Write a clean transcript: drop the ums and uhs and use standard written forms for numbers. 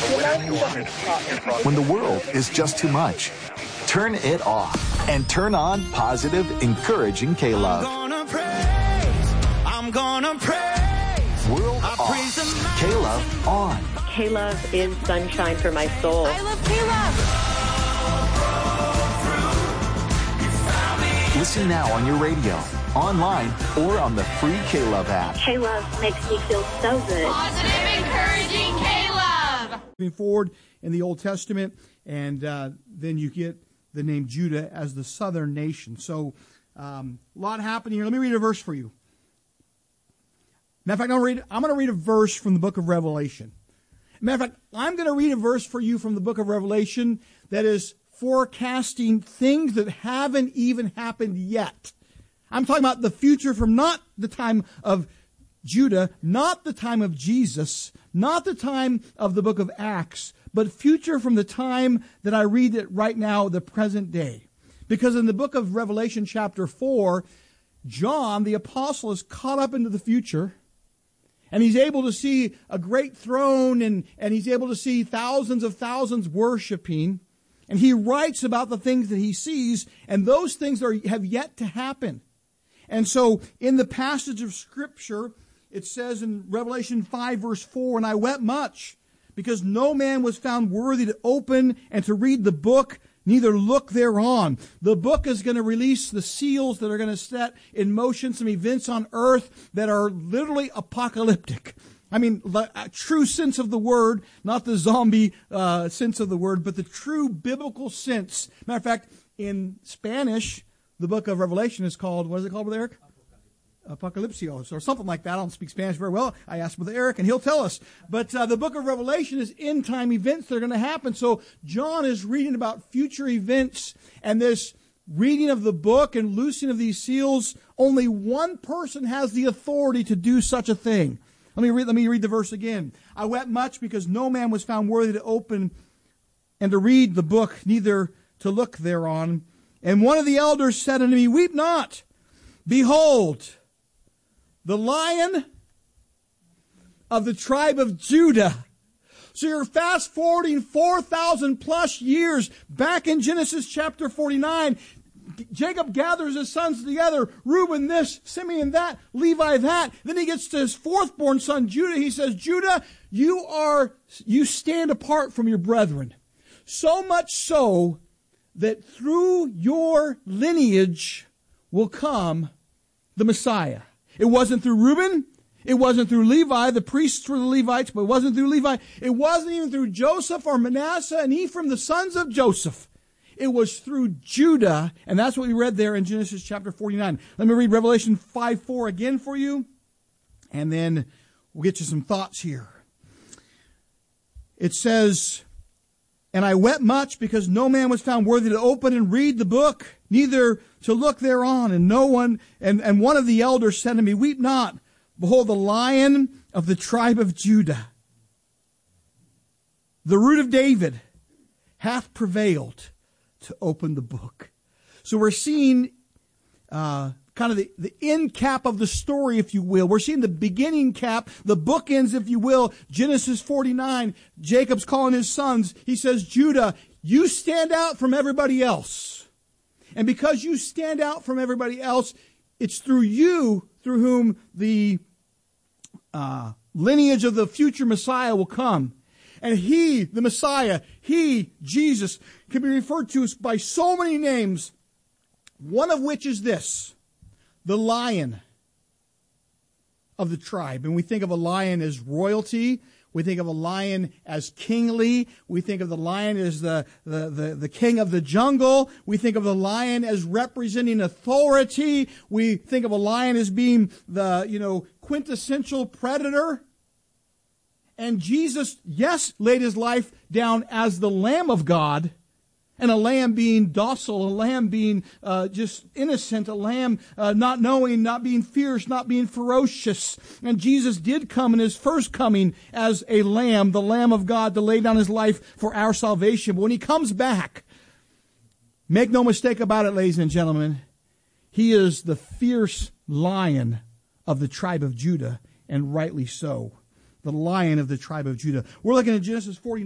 When the world is just too much, turn it off and turn on positive, encouraging K-Love. I'm gonna praise. World off. K-Love on. K-Love is sunshine for my soul. I love K-Love. Listen now on your radio, online, or on the free K-Love app. K-Love makes me feel so good. Positive, encouraging K-Love. Moving forward in the Old Testament, and then you get the name Judah as the southern nation. So a lot happening here. Let me read a verse for you. Matter of fact, I'm going to read a verse from the book of Revelation. Matter of fact, I'm going to read a verse for you from the book of Revelation that is forecasting things that haven't even happened yet. I'm talking about the future from not the time of Judah, not the time of Jesus, not the time of the book of Acts, but future from the time that I read it right now, the present day. Because in the book of Revelation chapter 4, John, the apostle, is caught up into the future. And he's able to see a great throne, and he's able to see thousands of thousands worshiping. And he writes about the things that he sees, and those things have yet to happen. And so in the passage of Scripture, it says in Revelation 5, verse 4, "And I wept much, because no man was found worthy to open and to read the book, neither look thereon." The book is going to release the seals that are going to set in motion some events on earth that are literally apocalyptic. I mean, the true sense of the word, not the zombie sense of the word, but the true biblical sense. Matter of fact, in Spanish, the book of Revelation is called, what is it called, Brother Eric? Apocalypsios, or something like that. I don't speak Spanish very well. I asked Brother Eric, and he'll tell us. But the book of Revelation is end-time events that are going to happen. So John is reading about future events, and this reading of the book and loosing of these seals, only one person has the authority to do such a thing. Let me read the verse again. "I wept much because no man was found worthy to open and to read the book, neither to look thereon. And one of the elders said unto me, Weep not. Behold, the Lion of the tribe of Judah." So you're fast forwarding 4,000 plus years back in Genesis chapter 49. Jacob gathers his sons together. Reuben this, Simeon that, Levi that. Then he gets to his fourth-born son, Judah. He says, "Judah, you stand apart from your brethren. So much so that through your lineage will come the Messiah." It wasn't through Reuben. It wasn't through Levi. The priests were the Levites, but it wasn't through Levi. It wasn't even through Joseph or Manasseh and Ephraim, the sons of Joseph. It was through Judah, and that's what we read there in Genesis chapter 49. Let me read Revelation 5:4 again for you, and then we'll get you some thoughts here. It says, "And I wept much because no man was found worthy to open and read the book, neither to look thereon. And no one, and one of the elders said to me, Weep not. Behold, the Lion of the tribe of Judah, the root of David, hath prevailed to open the book." So we're seeing kind of the end cap of the story, if you will. We're seeing the beginning cap, the bookends, if you will. Genesis 49, Jacob's calling his sons. He says, "Judah, you stand out from everybody else. And because you stand out from everybody else, it's through you through whom the lineage of the future Messiah will come." And he, the Messiah, he, Jesus, can be referred to by so many names, one of which is this: the Lion of the tribe. And we think of a lion as royalty. We think of a lion as kingly. We think of the lion as the king of the jungle. We think of the lion as representing authority. We think of a lion as being the, quintessential predator. And Jesus, yes, laid his life down as the Lamb of God, and a lamb being docile, a lamb being just innocent, a lamb not knowing, not being fierce, not being ferocious. And Jesus did come in his first coming as a lamb, the Lamb of God, to lay down his life for our salvation. But when he comes back, make no mistake about it, ladies and gentlemen, he is the fierce Lion of the tribe of Judah, and rightly so. The Lion of the tribe of Judah. We're looking at Genesis 49.